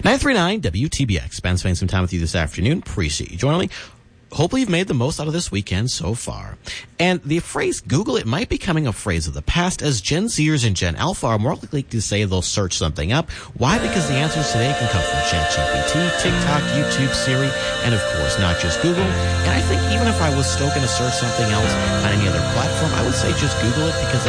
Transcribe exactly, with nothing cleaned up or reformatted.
nine three nine W T B X. Ben spending some time with you this afternoon. Appreciate you joining me. Hopefully you've made the most out of this weekend so far. And the phrase Google it might be becoming a phrase of the past, as Gen Zers and Gen Alpha are more likely to say they'll search something up. Why? Because the answers today can come from ChatGPT, TikTok, YouTube, Siri, and of course not just Google. And I think even if I was still going to search something else on any other platform, I would say just Google it, because